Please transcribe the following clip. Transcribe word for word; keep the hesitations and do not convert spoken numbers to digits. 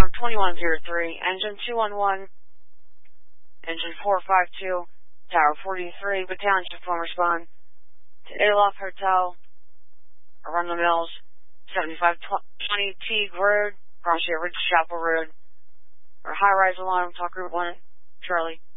Tower twenty-one oh three, engine two one one, engine four five two, Tower forty-three, battalion shift one respond to Aloft Hotel, Arundel Mills, seventy-five twenty Teague Road, Crosshair Ridge Chapel Road, or high-rise alarm, talk Route one, Charlie.